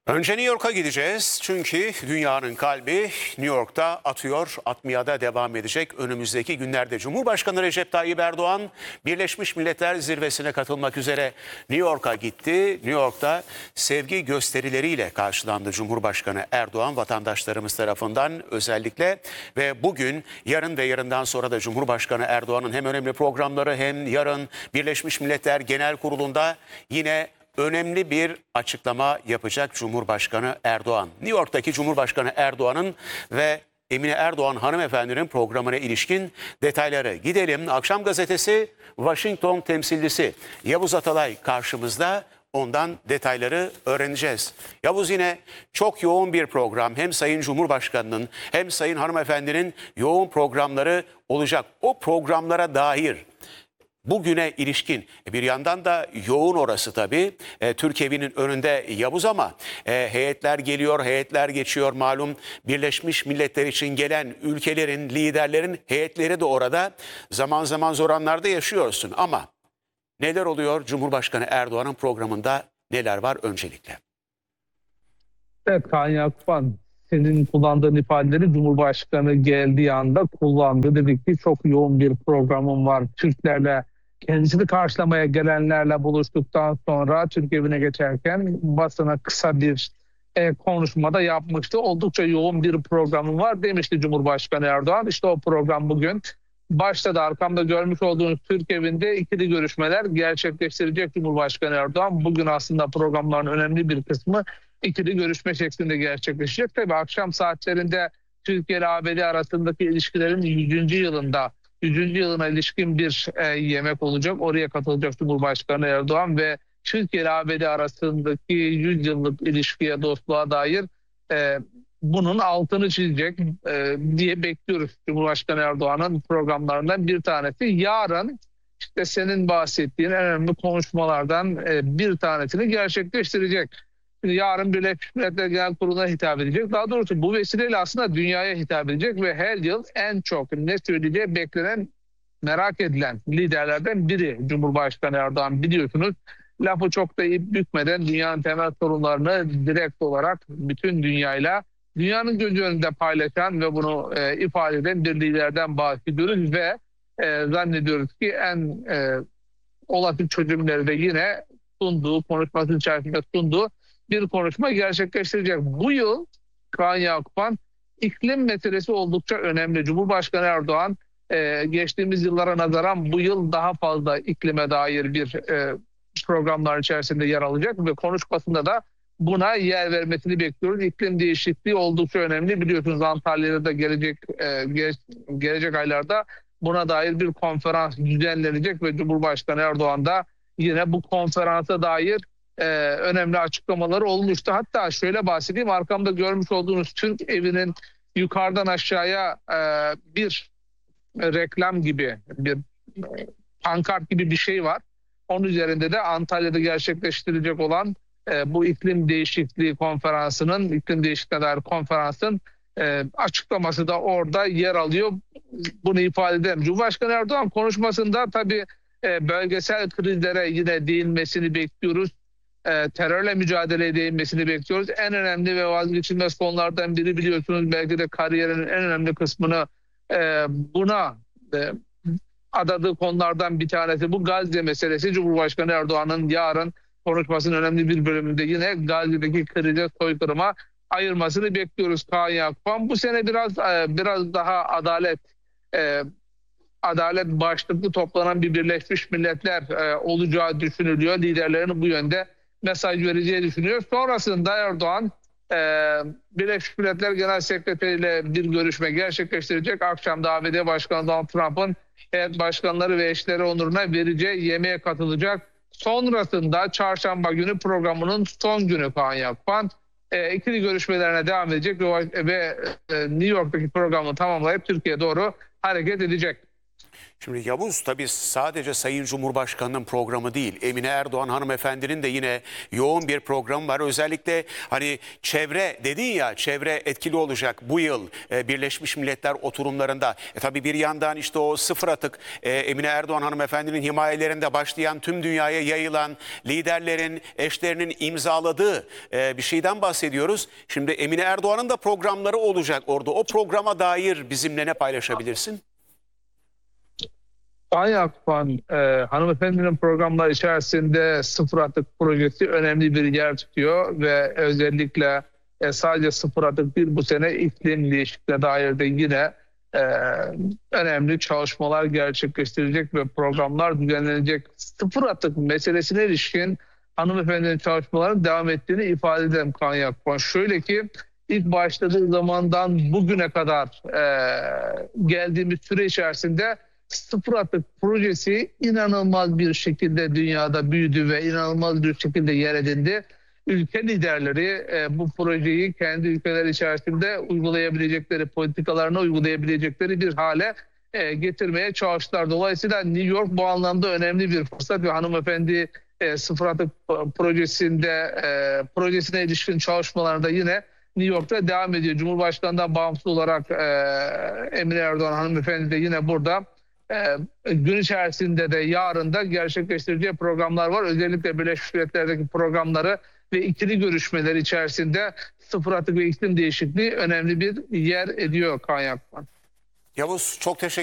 Önce New York'a gideceğiz çünkü dünyanın kalbi New York'ta atıyor, atmaya da devam edecek. Önümüzdeki günlerde Cumhurbaşkanı Recep Tayyip Erdoğan Birleşmiş Milletler Zirvesi'ne katılmak üzere New York'a gitti. New York'ta sevgi gösterileriyle karşılandı Cumhurbaşkanı Erdoğan vatandaşlarımız tarafından özellikle ve bugün, yarın ve yarından sonra da Cumhurbaşkanı Erdoğan'ın hem önemli programları hem yarın Birleşmiş Milletler Genel Kurulu'nda yine önemli bir açıklama yapacak Cumhurbaşkanı Erdoğan. New York'taki Cumhurbaşkanı Erdoğan'ın ve Emine Erdoğan hanımefendinin programına ilişkin detayları gidelim. Akşam gazetesi Washington temsilcisi Yavuz Atalay karşımızda. Ondan detayları öğreneceğiz. Yavuz, yine çok yoğun bir program. Hem Sayın Cumhurbaşkanı'nın hem Sayın hanımefendinin yoğun programları olacak. O programlara dair bugüne ilişkin bir yandan da yoğun orası tabii. Türk evinin önünde Yavuz ama heyetler geliyor, heyetler geçiyor. Malum Birleşmiş Milletler için gelen ülkelerin, liderlerin heyetleri de orada. Zaman zaman zor anlarda yaşıyorsun ama neler oluyor Cumhurbaşkanı Erdoğan'ın programında, neler var öncelikle? Evet Kaan Yakuphan, senin kullandığın ifadeleri Cumhurbaşkanı geldiği anda kullandı. Dedik ki çok yoğun bir programım var. Türklerle, kendisini karşılamaya gelenlerle buluştuktan sonra Türk evine geçerken basına kısa bir konuşmada yapmıştı. Oldukça yoğun bir programım var demişti Cumhurbaşkanı Erdoğan. İşte o program bugün başladı. Arkamda görmüş olduğunuz Türk evinde ikili görüşmeler gerçekleştirecek Cumhurbaşkanı Erdoğan. Bugün aslında programların önemli bir kısmı ikili görüşme şeklinde gerçekleşecek. Tabii akşam saatlerinde Türkiye ile ABD arasındaki ilişkilerin 100. yılına ilişkin bir yemek olacak. Oraya katılacak Cumhurbaşkanı Erdoğan ve Türkiye ile ABD arasındaki 100 yıllık ilişkiye, dostluğa dair bunun altını çizecek diye bekliyoruz. Cumhurbaşkanı Erdoğan'ın programlarından bir tanesi. Yarın işte senin bahsettiğin en önemli konuşmalardan bir tanesini gerçekleştirecek. Yarın Birleşmiş Milletler Genel Kurulu'na hitap edecek. Daha doğrusu bu vesileyle aslında dünyaya hitap edecek ve her yıl en çok ne söyleyeceği beklenen, merak edilen liderlerden biri Cumhurbaşkanı Erdoğan. Biliyorsunuz, lafı çok da ip bükmeden dünyanın temel sorunlarını direkt olarak bütün dünyayla, dünyanın gözü önünde paylaşan ve bunu ifade eden bir liderden bahsediyoruz ve zannediyoruz ki en olası çözümleri de yine konuşması içerisinde sunduğu bir konuşma gerçekleştirecek. Bu yıl Kaan Yakuphan, iklim meselesi oldukça önemli. Cumhurbaşkanı Erdoğan geçtiğimiz yıllara nazaran bu yıl daha fazla iklime dair bir programlar içerisinde yer alacak ve konuşmasında da buna yer vermesini bekliyoruz. İklim değişikliği oldukça önemli. Biliyorsunuz Antalya'da da gelecek aylarda buna dair bir konferans düzenlenecek ve Cumhurbaşkanı Erdoğan da yine bu konferansa dair önemli açıklamaları olmuştu. Hatta şöyle bahsedeyim, arkamda görmüş olduğunuz Türk evinin yukarıdan aşağıya bir reklam gibi, bir pankart gibi bir şey var. Onun üzerinde de Antalya'da gerçekleştirilecek olan bu iklim değişikliği konferansının, iklim değişikliğine dair konferansın açıklaması da orada yer alıyor. Bunu ifade ederim. Cumhurbaşkanı Erdoğan konuşmasında tabii bölgesel krizlere yine değinmesini bekliyoruz. Terörle mücadeleye değinmesini bekliyoruz. En önemli ve vazgeçilmez konulardan biri, biliyorsunuz, belki de kariyerinin en önemli kısmını buna adadığı konulardan bir tanesi bu Gazze meselesi. Cumhurbaşkanı Erdoğan'ın yarın konuşmasının önemli bir bölümünde yine Gazze'deki krize, soykırıma ayırmasını bekliyoruz Kaan Yakuphan. Bu sene biraz daha adalet başlıklı toplanan bir Birleşmiş Milletler olacağı düşünülüyor. Liderlerin bu yönde mesaj vereceği düşünüyor. Sonrasında Erdoğan Birleşmiş Milletler Genel Sekreteri ile bir görüşme gerçekleştirecek. Akşam da ABD Başkanı Donald Trump'ın heyet başkanları ve eşleri onuruna vereceği yemeğe katılacak. Sonrasında çarşamba günü programının son günü Kaan Yakuphan ikili görüşmelerine devam edecek ve New York'taki programını tamamlayıp Türkiye'ye doğru hareket edecek. Şimdi Yavuz, tabii sadece Sayın Cumhurbaşkanı'nın programı değil. Emine Erdoğan hanımefendinin de yine yoğun bir programı var. Özellikle hani çevre dedin ya, çevre etkili olacak bu yıl Birleşmiş Milletler oturumlarında. Tabii bir yandan işte o sıfır atık Emine Erdoğan hanımefendinin himayelerinde başlayan, tüm dünyaya yayılan, liderlerin, eşlerinin imzaladığı bir şeyden bahsediyoruz. Şimdi Emine Erdoğan'ın da programları olacak orada. O programa dair bizimle ne paylaşabilirsin? Tanya Akpan hanımefendinin programlar içerisinde sıfır atık projesi önemli bir yer tutuyor ve özellikle sadece sıfır atık değil, bu sene iklim değişikliğine dair de yine e, önemli çalışmalar gerçekleştirecek ve programlar düzenlenecek. Sıfır atık meselesine ilişkin hanımefendinin çalışmaların devam ettiğini ifade edelim Tanya Akpan. Şöyle ki, ilk başladığı zamandan bugüne kadar geldiğimiz süre içerisinde sıfır atık projesi inanılmaz bir şekilde dünyada büyüdü ve inanılmaz bir şekilde yer edindi. Ülke liderleri bu projeyi kendi ülkeleri içerisinde uygulayabilecekleri, politikalarını uygulayabilecekleri bir hale getirmeye çalıştılar. Dolayısıyla New York bu anlamda önemli bir fırsat ve hanımefendi sıfır atık projesine ilişkin çalışmalarında yine New York'ta devam ediyor. Cumhurbaşkanı'ndan bağımsız olarak Emine Erdoğan hanımefendi de yine burada. Gün içerisinde de yarın da gerçekleştireceği programlar var. Özellikle Birleşmiş Milletler'deki programları ve ikili görüşmeler içerisinde sıfır atık ve iklim değişikliği önemli bir yer ediyor kaynaklar. Yavuz, çok teşekkür